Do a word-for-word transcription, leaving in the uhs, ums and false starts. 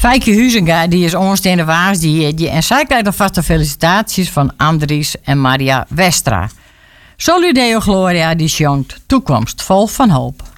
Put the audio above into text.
Fijke Huizinga die is onstaande waasdieetje en zij krijgt alvast de felicitaties van Andries en Maria Westra. Solideo Gloria die sjongt toekomst vol van hoop.